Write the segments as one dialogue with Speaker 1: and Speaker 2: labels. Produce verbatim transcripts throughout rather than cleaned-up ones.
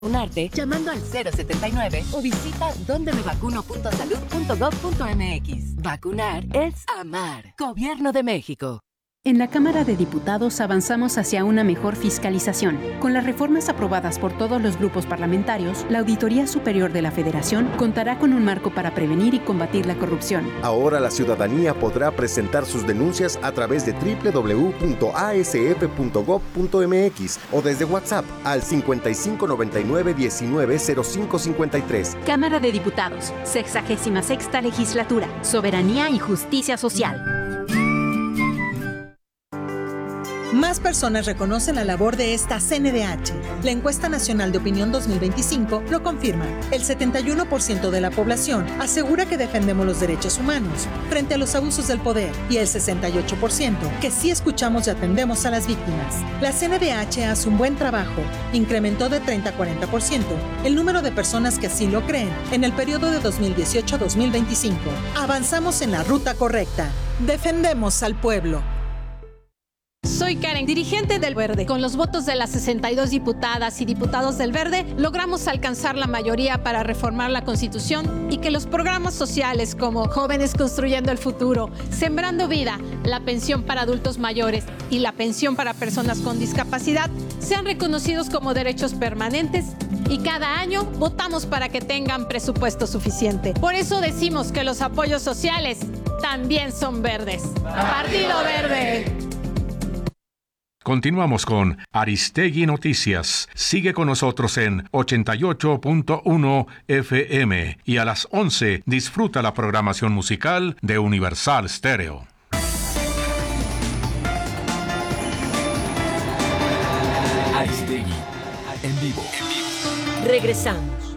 Speaker 1: vacunarte llamando al cero setenta y nueve o visita donde me vacuno punto salud punto gov punto mx. Vacunar es amar. Gobierno de México.
Speaker 2: En la Cámara de Diputados avanzamos hacia una mejor fiscalización. Con las reformas aprobadas por todos los grupos parlamentarios, la Auditoría Superior de la Federación contará con un marco para prevenir y combatir la corrupción.
Speaker 3: Ahora la ciudadanía podrá presentar sus denuncias a través de doble u doble u doble u punto a s f punto gov punto mx o desde WhatsApp al cincuenta y cinco noventa y nueve diecinueve cero cinco cincuenta y tres.
Speaker 2: Cámara de Diputados, sexagésima sexta Legislatura, Soberanía y Justicia Social.
Speaker 4: Más personas reconocen la labor de esta C N D H. La Encuesta Nacional de Opinión dos mil veinticinco lo confirma. El setenta y uno por ciento de la población asegura que defendemos los derechos humanos frente a los abusos del poder y el sesenta y ocho por ciento que sí escuchamos y atendemos a las víctimas. La C N D H hace un buen trabajo. Incrementó de treinta a cuarenta por ciento el número de personas que así lo creen en el periodo de dos mil dieciocho a dos mil veinticinco. Avanzamos en la ruta correcta. Defendemos al pueblo.
Speaker 5: Soy Karen, dirigente del Verde. Con los votos de las sesenta y dos diputadas y diputados del Verde, logramos alcanzar la mayoría para reformar la Constitución y que los programas sociales como Jóvenes Construyendo el Futuro, Sembrando Vida, la pensión para adultos mayores y la pensión para personas con discapacidad sean reconocidos como derechos permanentes y cada año votamos para que tengan presupuesto suficiente. Por eso decimos que los apoyos sociales también son verdes. Partido Verde.
Speaker 6: Continuamos con Aristegui Noticias. Sigue con nosotros en ochenta y ocho punto uno F M y a las once disfruta la programación musical de Universal Stereo.
Speaker 7: Aristegui en vivo.
Speaker 1: Regresamos.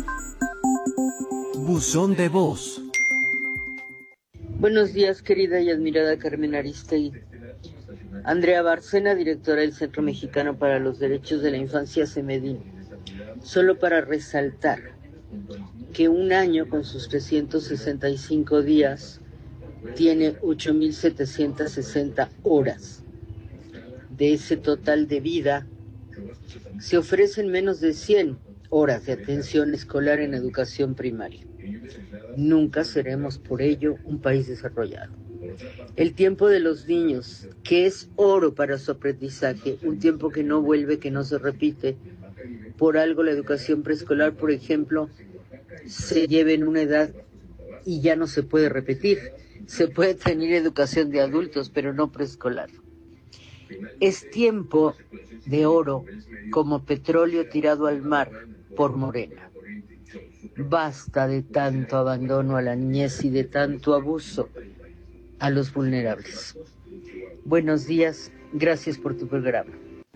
Speaker 7: Buzón de voz.
Speaker 8: Buenos días, querida y admirada Carmen Aristegui. Andrea Bárcena, directora del Centro Mexicano para los Derechos de la Infancia, CEMEDIN. Solo para resaltar que un año con sus trescientos sesenta y cinco días tiene ocho mil setecientas sesenta horas. De ese total de vida, se ofrecen menos de cien horas de atención escolar en educación primaria. Nunca seremos por ello un país desarrollado. El tiempo de los niños, que es oro para su aprendizaje, un tiempo que no vuelve, que no se repite. Por algo la educación preescolar, por ejemplo, se lleva en una edad y ya no se puede repetir. Se puede tener educación de adultos, pero no preescolar. Es tiempo de oro como petróleo tirado al mar por Morena. Basta de tanto abandono a la niñez y de tanto abuso a los vulnerables. Buenos días, gracias por tu programa.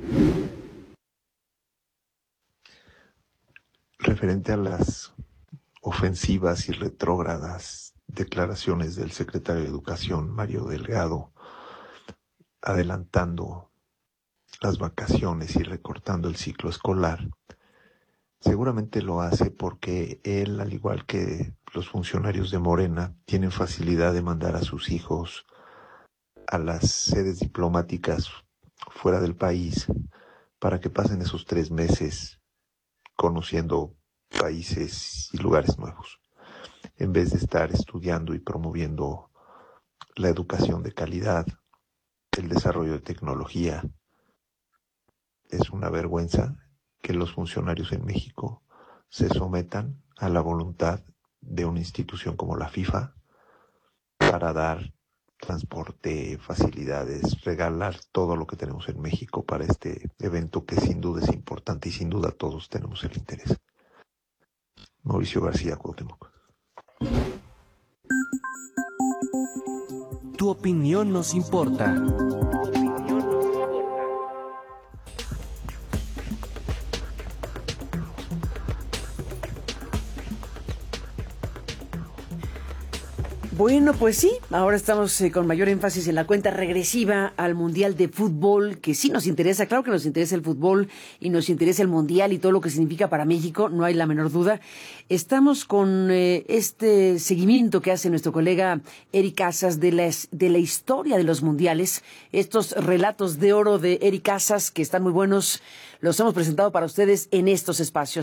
Speaker 9: Referente a las ofensivas y retrógradas declaraciones del secretario de Educación, Mario Delgado, adelantando las vacaciones y recortando el ciclo escolar, seguramente lo hace porque él, al igual que los funcionarios de Morena, tienen facilidad de mandar a sus hijos a las sedes diplomáticas fuera del país para que pasen esos tres meses conociendo países y lugares nuevos, en vez de estar estudiando y promoviendo la educación de calidad, el desarrollo de tecnología. Es una vergüenza que los funcionarios en México se sometan a la voluntad de una institución como la FIFA para dar transporte, facilidades, regalar todo lo que tenemos en México para este evento que sin duda es importante y sin duda todos tenemos el interés. Mauricio García, Cuauhtémoc.
Speaker 7: Tu opinión nos importa.
Speaker 10: Bueno, pues sí, ahora estamos eh, con mayor énfasis en la cuenta regresiva al Mundial de Fútbol, que sí nos interesa, claro que nos interesa el fútbol y nos interesa el Mundial y todo lo que significa para México, no hay la menor duda. Estamos con eh, este seguimiento que hace nuestro colega Eric Casas de la, de la historia de los mundiales, estos relatos de oro de Eric Casas que están muy buenos, los hemos presentado para ustedes en estos espacios.